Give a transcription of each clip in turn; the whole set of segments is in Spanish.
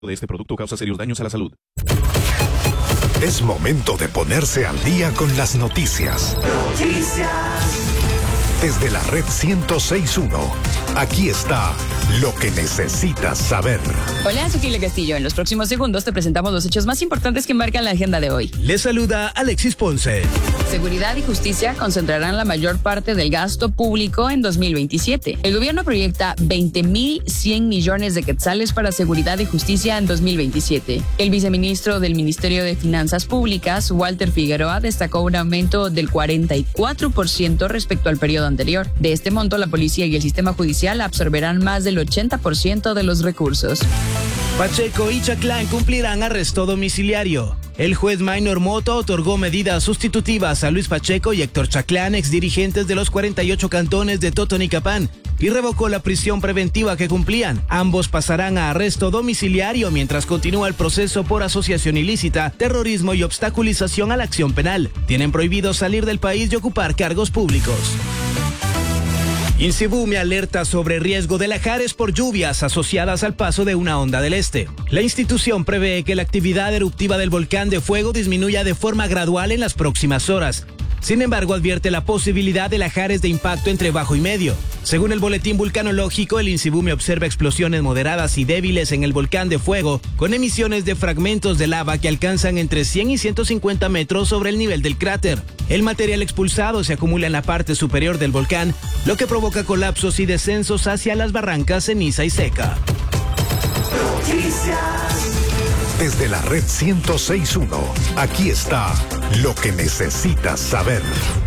de este producto causa serios daños a la salud. Es momento de ponerse al día con las noticias. Desde la red 106.1, aquí está lo que necesitas saber. Hola, soy Kile Castillo. En los próximos segundos te presentamos los hechos más importantes que marcan la agenda de hoy. Les saluda Alexis Ponce. Seguridad y justicia concentrarán la mayor parte del gasto público en 2027. El gobierno proyecta 20.100 millones de quetzales para seguridad y justicia en 2027. El viceministro del Ministerio de Finanzas Públicas, Walter Figueroa, destacó un aumento del 44% respecto al periodo anterior. De este monto, la policía y el sistema judicial absorberán más del 80% de los recursos. Pacheco y Chaclán cumplirán arresto domiciliario. El juez Maynor Moto otorgó medidas sustitutivas a Luis Pacheco y Héctor Chaclán, exdirigentes de los 48 cantones de Totonicapán, y revocó la prisión preventiva que cumplían. Ambos pasarán a arresto domiciliario mientras continúa el proceso por asociación ilícita, terrorismo y obstaculización a la acción penal. Tienen prohibido salir del país y ocupar cargos públicos. Insibume alerta sobre riesgo de lajares por lluvias asociadas al paso de una onda del este. La institución prevé que la actividad eruptiva del volcán de fuego disminuya de forma gradual en las próximas horas. Sin embargo, advierte la posibilidad de lajares de impacto entre bajo y medio. Según el boletín vulcanológico, el Insibume observa explosiones moderadas y débiles en el volcán de fuego, con emisiones de fragmentos de lava que alcanzan entre 100 y 150 metros sobre el nivel del cráter. El material expulsado se acumula en la parte superior del volcán, lo que provoca colapsos y descensos hacia las barrancas ceniza y seca. Desde la red 106.1, aquí está lo que necesitas saber.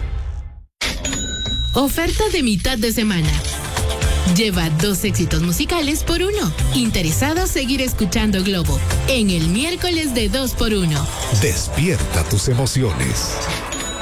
Oferta de mitad de semana. Lleva 2 éxitos musicales por 1. ¿Interesado seguir escuchando Globo en el miércoles de 2x1? Despierta tus emociones.